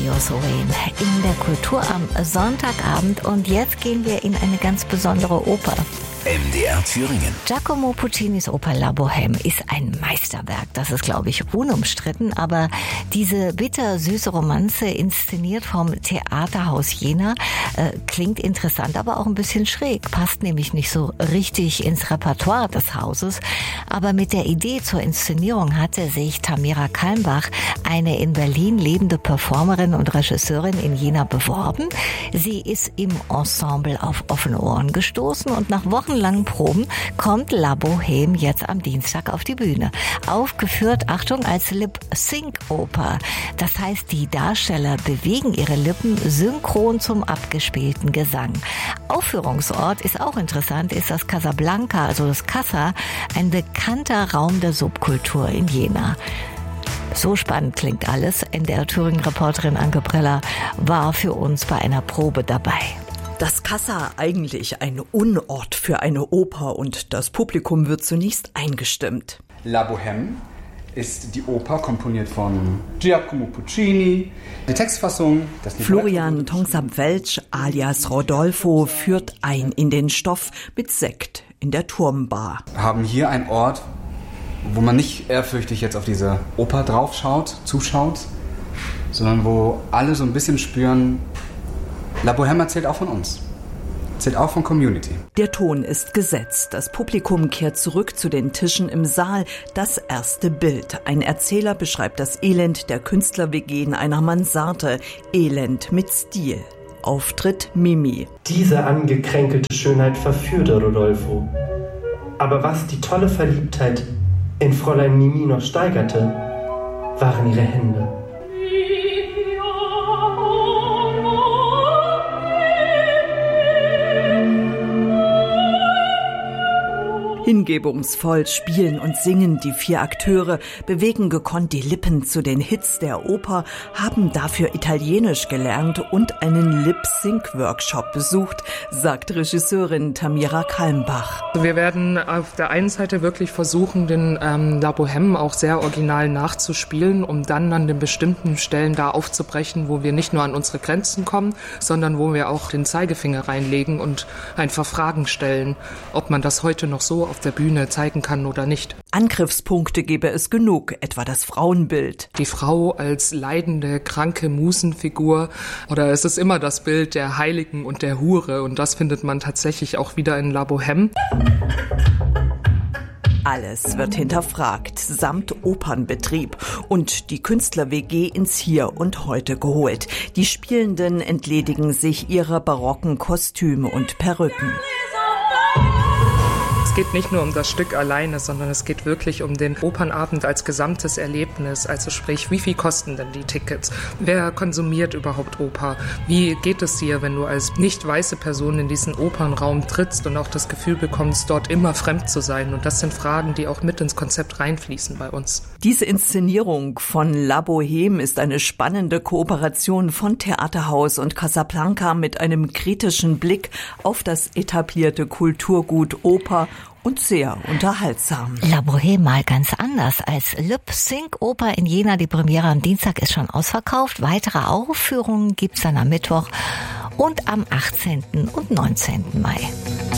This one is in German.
Marius Owen in der Kultur am Sonntagabend. Und jetzt gehen wir in eine ganz besondere Oper. MDR Thüringen. Giacomo Puccinis Oper La Bohème ist ein Meisterwerk. Das ist, glaube ich, unumstritten. Aber diese bittersüße Romanze, inszeniert vom Theaterhaus Jena, klingt interessant, aber auch ein bisschen schräg. Passt nämlich nicht so richtig ins Repertoire des Hauses. Aber mit der Idee zur Inszenierung hatte sich Tamira Kalmbach, eine in Berlin lebende Performerin und Regisseurin, in Jena beworben. Sie ist im Ensemble auf offene Ohren gestoßen und nach wochenlangen Proben kommt La Bohème jetzt am Dienstag auf die Bühne. Aufgeführt, Achtung, als Lip-Sync-Oper. Das heißt, die Darsteller bewegen ihre Lippen synchron zum abgespielten Gesang. Aufführungsort ist auch interessant, ist das Casablanca, also das Casa, ein bekannter Raum der Subkultur in Jena. So spannend klingt alles. NDR Thüringen-Reporterin Anke Preller war für uns bei einer Probe dabei. Das Casa eigentlich ein Unort für eine Oper und das Publikum wird zunächst eingestimmt. La Bohème ist die Oper, komponiert von Giacomo Puccini. Die Textfassung... Florian Tongsam-Welsch alias Rodolfo führt ein in den Stoff mit Sekt in der Turmbar. Wir haben hier einen Ort, wo man nicht ehrfürchtig jetzt auf diese Oper zuschaut, sondern wo alle so ein bisschen spüren, La Bohème erzählt auch von uns, erzählt auch von Community. Der Ton ist gesetzt. Das Publikum kehrt zurück zu den Tischen im Saal. Das erste Bild. Ein Erzähler beschreibt das Elend der Künstler-WG in einer Mansarde. Elend mit Stil. Auftritt Mimi. Diese angekränkelte Schönheit verführte Rodolfo. Aber was die tolle Verliebtheit in Fräulein Mimi noch steigerte, waren ihre Hände. Hingebungsvoll spielen und singen die 4 Akteure, bewegen gekonnt die Lippen zu den Hits der Oper, haben dafür Italienisch gelernt und einen Lip-Sync-Workshop besucht, sagt Regisseurin Tamira Kalmbach. Wir werden auf der einen Seite wirklich versuchen, den La Bohème auch sehr original nachzuspielen, um dann an den bestimmten Stellen da aufzubrechen, wo wir nicht nur an unsere Grenzen kommen, sondern wo wir auch den Zeigefinger reinlegen und einfach Fragen stellen, ob man das heute noch so auf der Bühne zeigen kann oder nicht. Angriffspunkte gäbe es genug, etwa das Frauenbild. Die Frau als leidende, kranke Musenfigur, oder es ist immer das Bild der Heiligen und der Hure, und das findet man tatsächlich auch wieder in La Bohème. Alles wird hinterfragt, samt Opernbetrieb und die Künstler-WG ins Hier und Heute geholt. Die Spielenden entledigen sich ihrer barocken Kostüme und Perücken. Es geht nicht nur um das Stück alleine, sondern es geht wirklich um den Opernabend als gesamtes Erlebnis. Also sprich, wie viel kosten denn die Tickets? Wer konsumiert überhaupt Oper? Wie geht es dir, wenn du als nicht weiße Person in diesen Opernraum trittst und auch das Gefühl bekommst, dort immer fremd zu sein? Und das sind Fragen, die auch mit ins Konzept reinfließen bei uns. Diese Inszenierung von La Bohème ist eine spannende Kooperation von Theaterhaus und Casablanca mit einem kritischen Blick auf das etablierte Kulturgut Oper und sehr unterhaltsam. La Bohème mal ganz anders als Lip-Sync-Oper in Jena. Die Premiere am Dienstag ist schon ausverkauft. Weitere Aufführungen gibt's dann am Mittwoch und am 18. und 19. Mai.